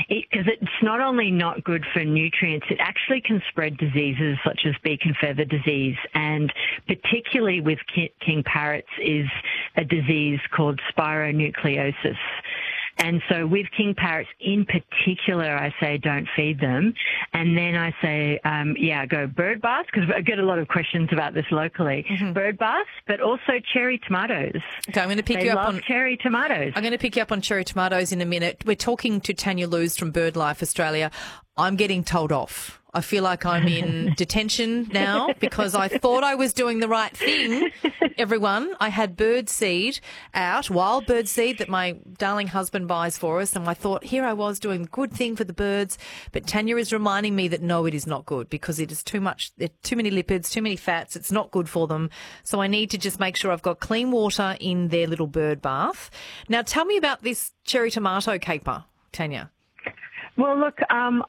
Because it's not only not good for nutrients, it actually can spread diseases such as beak and feather disease, and particularly with king parrots is a disease called spironucleosis. And so with king parrots in particular, I say don't feed them. And then I say, go bird baths, because I get a lot of questions about this locally. Mm-hmm. Bird baths, but also cherry tomatoes. Okay, I'm going to pick you up on cherry tomatoes. I'm going to pick you up on cherry tomatoes in a minute. We're talking to Tanya Luz from BirdLife Australia. I'm getting told off. I feel like I'm in detention now because I thought I was doing the right thing. Everyone, I had bird seed out, wild bird seed that my darling husband buys for us, and I thought here I was doing the good thing for the birds, but Tanya is reminding me that no, it is not good because it is too much, too many lipids, too many fats. It's not good for them. So I need to just make sure I've got clean water in their little bird bath. Now tell me about this cherry tomato caper, Tanya. Well, look,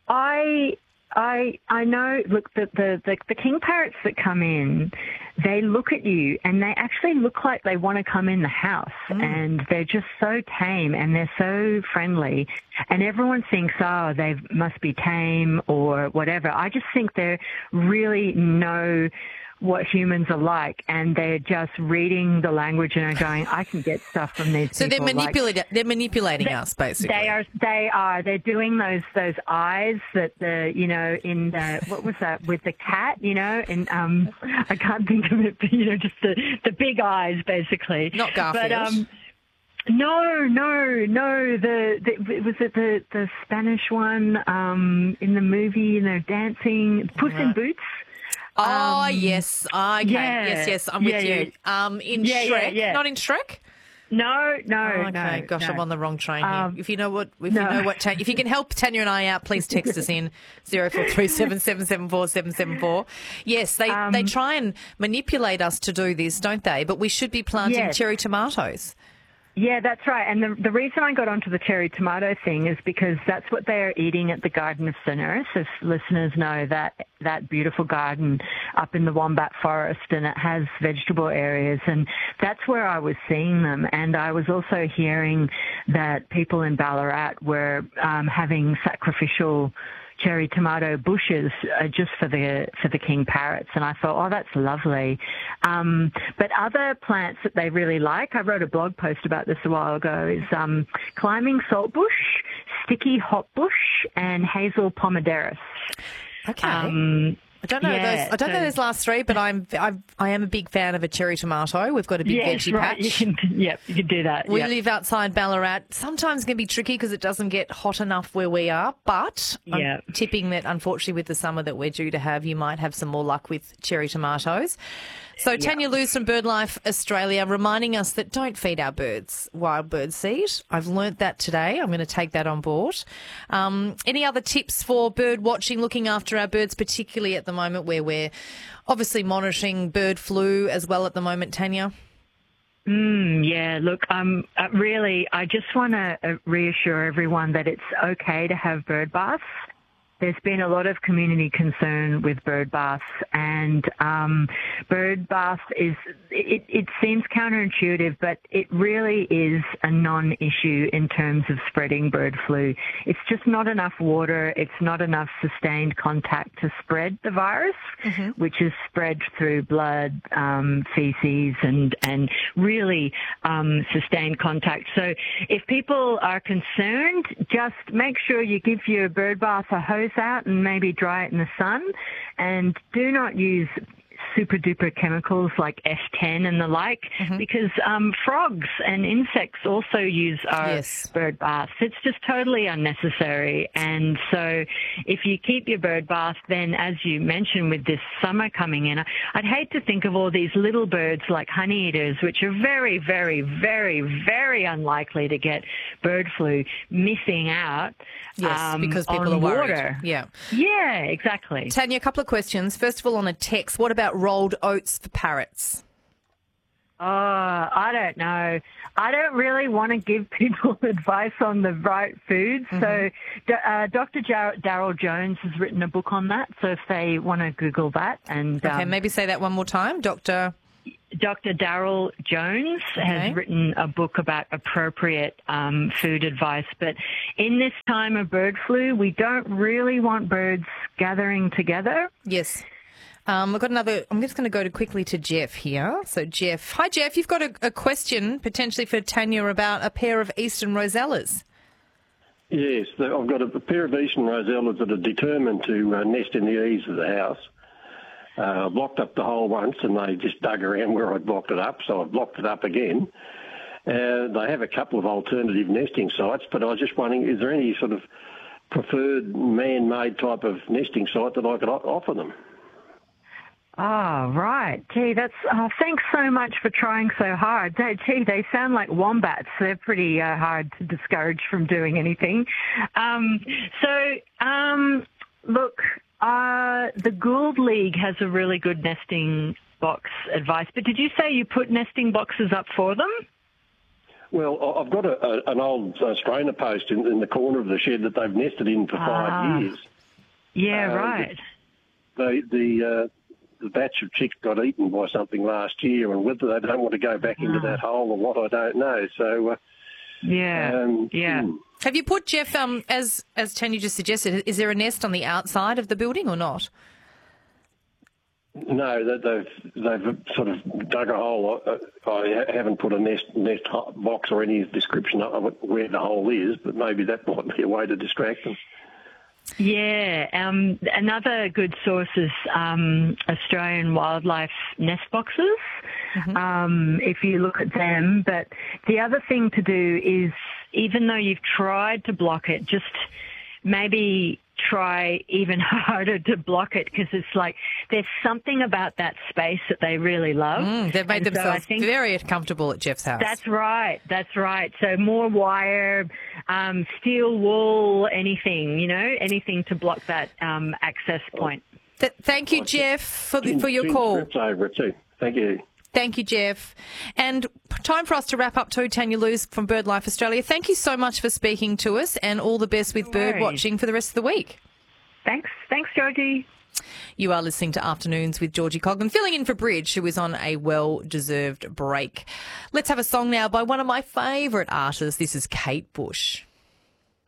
I know, look, the king parrots that come in, they look at you and they actually look like they want to come in the house, and they're just so tame and they're so friendly, and everyone thinks, oh, they must be tame or whatever. I just think they really know what humans are like, and they're just reading the language and are going, I can get stuff from these so people. So they're manipulating us, basically. They are. They're doing those eyes that in the, what was that, with the cat, and I can't think of it, but, just the big eyes, basically. Not Garfield. But, No. Was it the Spanish one in the movie? Dancing Puss in Boots. Oh, yes. Okay. Yeah. Yes. I'm with you. In Shrek. Yeah. Not in Shrek? No. Okay. Gosh, no. I'm on the wrong train here. If you can help Tanya and I out, please text us in 0437 774 774. Yes, they try and manipulate us to do this, don't they? But we should be planting cherry tomatoes. Yeah, that's right. And the reason I got onto the cherry tomato thing is because that's what they're eating at the Garden of St. If listeners know that beautiful garden up in the Wombat Forest, and it has vegetable areas, and that's where I was seeing them. And I was also hearing that people in Ballarat were having sacrificial cherry tomato bushes just for the king parrots, and I thought, oh, that's lovely. But other plants that they really like, I wrote a blog post about this a while ago, is climbing saltbush, sticky hotbush, and hazel pomaderris. Okay. I don't know those. I don't know those last three, but I am a big fan of a cherry tomato. We've got a big veggie patch. You can do that. We live outside Ballarat. Sometimes it can be tricky because it doesn't get hot enough where we are, but I'm tipping that unfortunately with the summer that we're due to have, you might have some more luck with cherry tomatoes. So Tanya Luz from BirdLife Australia reminding us that don't feed our birds wild bird seed. I've learnt that today. I'm going to take that on board. Any other tips for bird watching, looking after our birds, particularly at the moment where we're obviously monitoring bird flu as well at the moment, Tanya? Look, really, I just want to reassure everyone that it's okay to have bird baths. There's been a lot of community concern with bird baths, and bird bath it seems counterintuitive, but it really is a non-issue in terms of spreading bird flu. It's just not enough water. It's not enough sustained contact to spread the virus, which is spread through blood, feces, and really sustained contact. So if people are concerned, just make sure you give your bird bath a hose out and maybe dry it in the sun, and do not use super duper chemicals like S10 and the like, because frogs and insects also use our bird baths. It's just totally unnecessary. And so if you keep your bird bath, then as you mentioned with this summer coming in, I'd hate to think of all these little birds like honey eaters, which are very, very, very, very unlikely to get bird flu, missing out because people are worried. Water. Yeah, exactly. Tanya, a couple of questions. First of all, on a text, what about rolled oats for parrots? Oh, I don't know. I don't really want to give people advice on the right foods. So Dr. Darryl Jones has written a book on that. So if they want to Google that. And okay, maybe say that one more time, Dr. Dr. Daryl Jones has written a book about appropriate food advice. But in this time of bird flu, we don't really want birds gathering together. Yes. I've got another. I'm just going to go quickly to Jeff here. So, Jeff. Hi, Jeff. You've got a question potentially for Tanya about a pair of eastern rosellas. Yes, I've got a pair of eastern rosellas that are determined to nest in the eaves of the house. I blocked up the hole once and they just dug around where I'd blocked it up, so I've blocked it up again. They have a couple of alternative nesting sites, but I was just wondering, is there any sort of preferred man-made type of nesting site that I could offer them? Oh, right. Gee, thanks so much for trying so hard. They sound like wombats. They're pretty hard to discourage from doing anything. Look, the Gould League has a really good nesting box advice, but did you say you put nesting boxes up for them? Well, I've got an old strainer post in the corner of the shed that they've nested in for 5 years. Yeah, right. The batch of chicks got eaten by something last year, and whether they don't want to go back into that hole or what, I don't know. So, Have you put, Jeff, as Tanya just suggested, is there a nest on the outside of the building or not? No, they've sort of dug a hole. I haven't put a nest box or any description of where the hole is, but maybe that might be a way to distract them. Yeah, another good source is Australian wildlife nest boxes, if you look at them. But the other thing to do is, even though you've tried to block it, just maybe try even harder to block it, because it's like there's something about that space that they really love. They've made themselves very comfortable at Jeff's house. That's right. So more wire, steel wool, anything to block that access point. Thank you, Jeff, for your call. Over it too. Thank you. Thank you, Jeff. And time for us to wrap up too. Tanya Luz from BirdLife Australia, thank you so much for speaking to us, and all the best with bird watching for the rest of the week. Thanks, Georgie. You are listening to Afternoons with Georgie Coglan, filling in for Bridge, who is on a well-deserved break. Let's have a song now by one of my favourite artists. This is Kate Bush.